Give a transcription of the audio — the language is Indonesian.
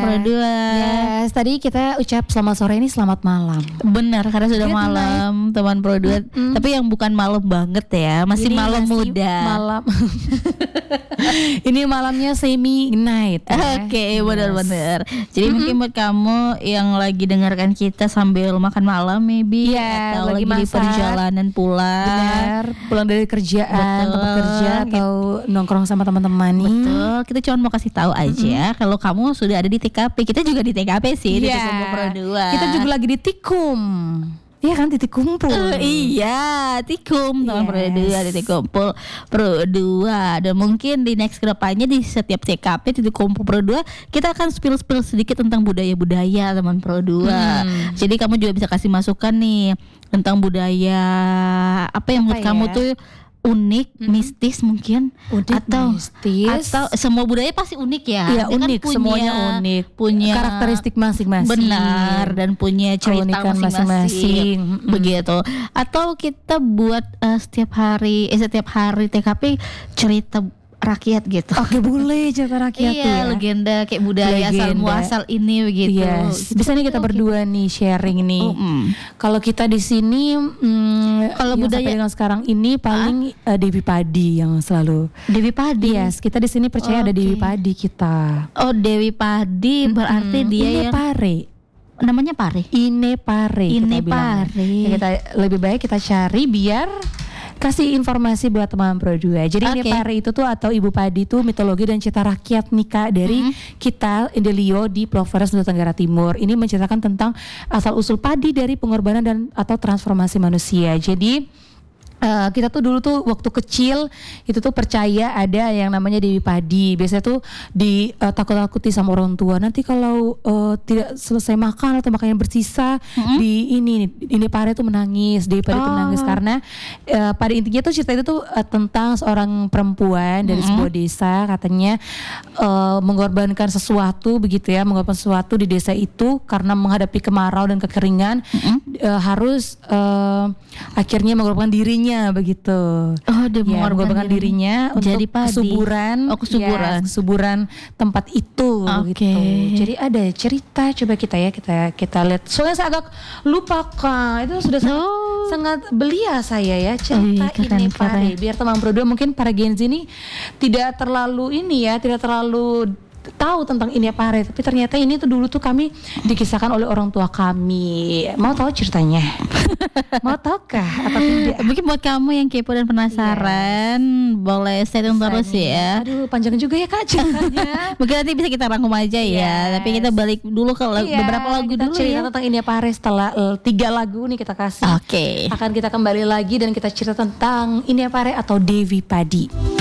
Pro 2. Yes, tadi kita ucap selamat sore, ini selamat malam. Benar, karena sudah Good malam teman Pro 2. Tapi yang bukan malam banget ya, masih Ini malam masih muda. Malam. Ini malamnya semi night. Oke, benar-benar. Jadi mungkin buat kamu yang lagi dengarkan kita sambil makan malam maybe, Iya, atau lagi lagi di masak. perjalanan pulang. Benar, pulang dari kerjaan, Betul. tempat kerja atau nongkrong sama teman-teman nih. Betul, kita cuma mau kasih tahu aja kalau kamu sudah ada di TKP. Kita juga di TKP sih, di Iya. Titik Kumpul Pro 2. Kita juga lagi di Tikum. Iya kan, titik kumpul. Iya, Tikum teman Pro 2, Titik Kumpul Pro 2. Dan mungkin di next kedepannya di setiap TKP Titik Kumpul Pro 2 kita akan spill sedikit tentang budaya-budaya teman Pro 2. Jadi kamu juga bisa kasih masukan nih tentang budaya apa yang menurut kamu ya? tuh unik, mistis mungkin, Unik, atau mistis. atau semua budaya pasti unik ya. Iya, Dia kan unik, semuanya unik. punya Karakteristik masing-masing. benar, dan punya cerita Keunikan masing-masing. masing-masing. Begitu. Atau kita buat setiap hari TKP cerita rakyat gitu. Oke, boleh cerita rakyat Iya, ya. legenda kayak budaya asal Legenda. muasal ini begitu. Yes. Bisa nih kita berdua nih sharing nih. Kalau kita di sini, Kalau yang budaya- sampai dengan sekarang ini paling Dewi Padi yang selalu. Dewi Padi. Yes, kita di sini percaya ada Dewi Padi kita. Oh, Dewi Padi berarti dia Ine yang Pare. namanya Pare. Ine Pare. Ine kita bilang. Pare. Ya, kita lebih baik kita cari biar kasih informasi buat teman Pro 2. Jadi Ine Oke. Pare itu tuh atau Ibu Padi itu mitologi dan cerita rakyat nih Kak dari kita Indelio di Pulau Flores, Nusa Tenggara Timur. Ini menceritakan tentang asal usul padi dari pengorbanan dan atau transformasi manusia. Jadi kita tuh dulu tuh waktu kecil itu tuh percaya ada yang namanya Dewi Padi. Biasanya tuh takut-takuti sama orang tua. Nanti kalau tidak selesai makan atau makannya bersisa di ini Pare tuh menangis, Dewi Padi tuh menangis karena pada intinya tuh cerita itu tuh tentang seorang perempuan dari sebuah desa katanya mengorbankan sesuatu begitu ya, mengorbankan sesuatu di desa itu karena menghadapi kemarau dan kekeringan harus akhirnya mengorbankan dirinya begitu. Oh, dia Ya, mengorbankan dirinya untuk jadi padi. kesuburan. Oh, kesuburan. Ya, kesuburan tempat itu Oke. gitu. Jadi ada cerita, coba kita lihat. Soalnya saya agak lupa Kak. Itu sudah sangat belia saya ya cerita keren, ini Pare. keren. Biar teman berdua mungkin para Gen Z ini tidak terlalu tidak terlalu tahu tentang ini Pare, tapi ternyata ini tuh dulu tuh kami dikisahkan oleh orang tua kami. Mau tahu ceritanya? Mau tahu kah atau tidak? Mungkin buat kamu yang kepo dan penasaran, boleh stay tune terus ya. Aduh, panjang juga ya Kak ceritanya. Mungkin nanti bisa kita rangkum aja ya. Yes. Tapi kita balik dulu ke beberapa lagu kita dulu cerita ya. tentang ini Pare setelah 3 lagu nih kita kasih. Oke. Akan kita kembali lagi dan kita cerita tentang ini Pare atau Dewi Padi.